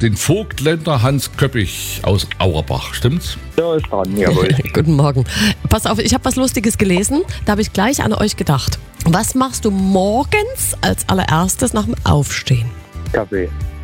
den Vogtländer Hans Köppich aus Auerbach. Stimmt's? Ja, ist dran, jawohl. Guten Morgen. Pass auf, ich habe was Lustiges gelesen. Da habe ich gleich an euch gedacht. Was machst du morgens als allererstes nach dem Aufstehen? Kaffee.